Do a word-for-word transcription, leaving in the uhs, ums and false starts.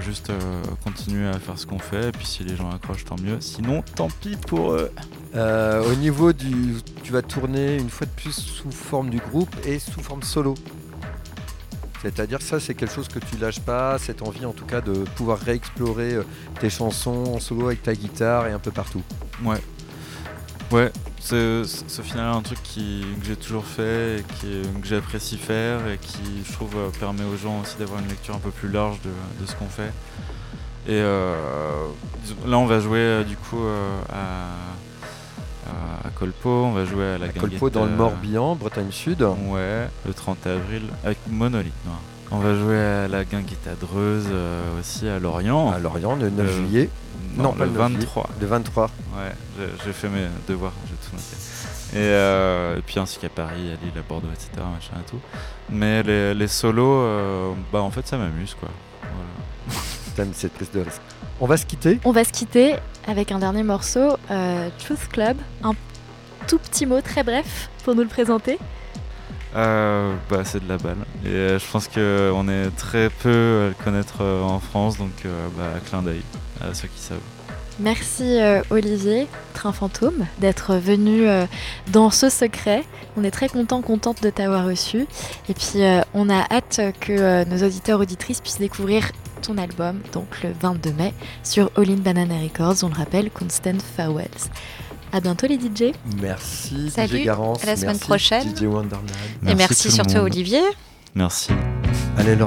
juste euh, continuer à faire ce qu'on fait, et puis si les gens accrochent, tant mieux. Sinon, tant pis pour eux. Euh, au niveau du... Tu vas tourner une fois de plus sous forme du groupe et sous forme solo. C'est-à-dire ça, c'est quelque chose que tu lâches pas, cette envie en tout cas de pouvoir réexplorer euh, tes chansons en solo avec ta guitare et un peu partout. Ouais. Ouais, c'est, c'est au final un truc qui, que j'ai toujours fait et qui, que j'apprécie faire et qui, je trouve, euh, permet aux gens aussi d'avoir une lecture un peu plus large de, de ce qu'on fait. Et euh, là, on va jouer euh, du coup euh, à, à, à Colpo, on va jouer à la Guinguette. Colpo dans le Morbihan, Bretagne Sud. Ouais, le trente avril, avec Monolithe Noir. On va jouer à la Guinguette à Dreuze euh, aussi à Lorient. À Lorient, le neuf Euh, juillet. Non, Non, le pas le vingt-trois. Le vingt-trois. Ouais, j'ai, j'ai fait mes devoirs, j'ai tout noté. Et, euh, et puis ainsi qu'à Paris, à Lille, à Bordeaux, et cetera. Machin et tout. Mais les, les solos, euh, bah en fait, ça m'amuse, quoi. Voilà. T'aimes cette prise de risque. On va se quitter. On va se quitter avec un dernier morceau, euh, Truth Club. Un tout petit mot très bref pour nous le présenter. Euh, bah, c'est de la balle. Et euh, je pense qu'on est très peu à le connaître euh, en France, donc euh, bah, clin d'œil à ceux qui savent. Merci euh, Olivier, Train Fantôme, d'être venu euh, dans ce secret. On est très contents, contente de t'avoir reçu. Et puis euh, on a hâte que euh, nos auditeurs, auditrices puissent découvrir ton album, donc le vingt-deux mai, sur All in Banana Records, on le rappelle, Constant Farewells. À bientôt les D J. Merci Salut, D J Garance. à la semaine merci, prochaine. D J Wonderland. Et merci tout le surtout monde. Olivier. Merci. Allez, Laurent.